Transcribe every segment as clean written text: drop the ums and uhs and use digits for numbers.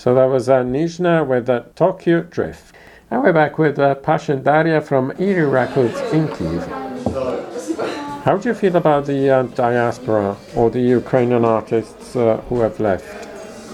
So that was Nizhna with Tokyo Drift. And we're back with Pasha Daria from Erie Records in Kyiv. How do you feel about the diaspora or the Ukrainian artists who have left?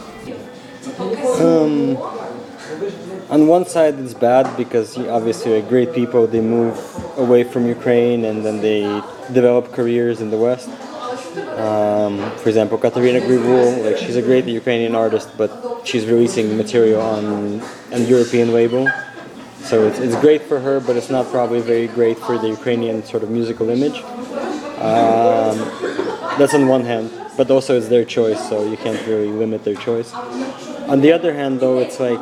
On one side it's bad because obviously great people, they move away from Ukraine and then they develop careers in the West. For example, Katerina Grivul, like she's a great Ukrainian artist, but she's releasing material on a European label. So it's great for her, but it's not probably very great for the Ukrainian sort of musical image. That's on one hand, but also it's their choice, so you can't really limit their choice. On the other hand, though, it's like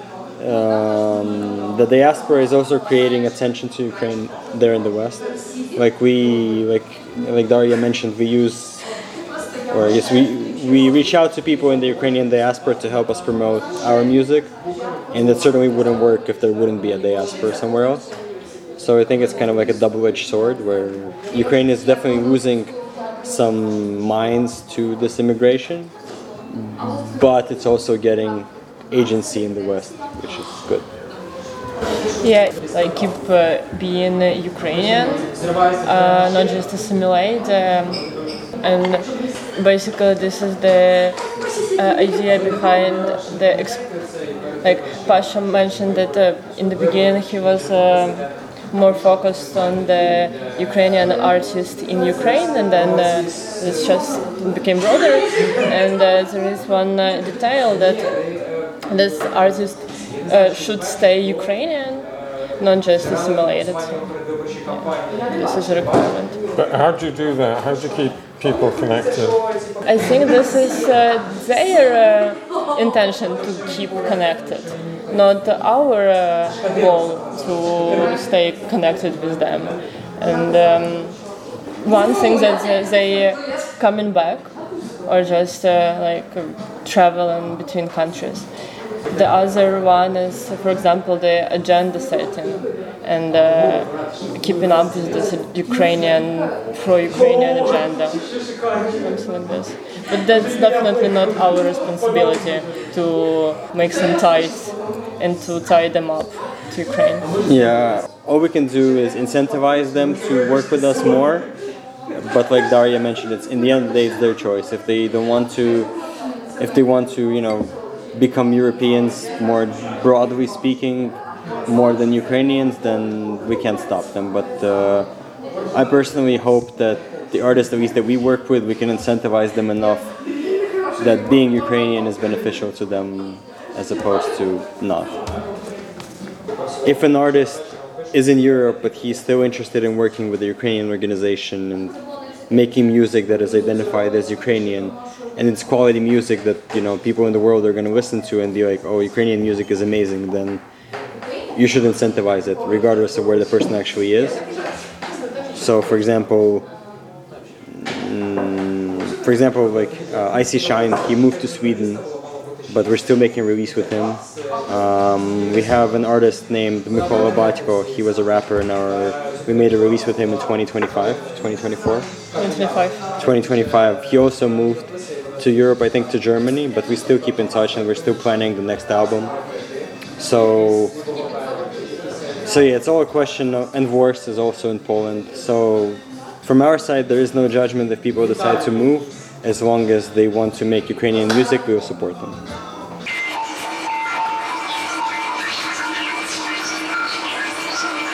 the diaspora is also creating attention to Ukraine there in the West. Like Daria mentioned, we reach out to people in the Ukrainian diaspora to help us promote our music, and it certainly wouldn't work if there wouldn't be a diaspora somewhere else. So I think it's kind of like a double-edged sword, where Ukraine is definitely losing some minds to this immigration, but it's also getting agency in the West, which is good. Yeah, like keep being Ukrainian, not just assimilate, and basically this is the idea behind like Pasha mentioned that in the beginning he was more focused on the Ukrainian artist in Ukraine, and then this just became broader, and there is one detail that this artist should stay Ukrainian, not just assimilated. This is a requirement. But how do you do that? How do you keep people connected? I think this is their intention to keep connected, not our goal to stay connected with them. And one thing that they coming back or just traveling between countries. The other one is, for example, the agenda setting and keeping up with this pro-Ukrainian agenda, something like this. But that's definitely not our responsibility to make some ties and to tie them up to Ukraine. Yeah, all we can do is incentivize them to work with us more. But like Daria mentioned, it's in the end of the day, it's their choice. If they want to, become Europeans more broadly speaking, more than Ukrainians, then we can't stop them. But I personally hope that the artists, at least that we work with, we can incentivize them enough that being Ukrainian is beneficial to them as opposed to not. If an artist is in Europe but he's still interested in working with a Ukrainian organization and making music that is identified as Ukrainian, and it's quality music that people in the world are going to listen to and be like, oh, Ukrainian music is amazing, then you should incentivize it regardless of where the person actually is. So for example, Icy Shine, he moved to Sweden, but we're still making a release with him. We have an artist named Mykola Batko. He was a rapper, and we made a release with him in 2025. He also moved to Europe, I think to Germany, but we still keep in touch and we're still planning the next album. So yeah, it's all a question of, and Worst is also in Poland. So from our side, there is no judgment if people decide to move. As long as they want to make Ukrainian music, we will support them.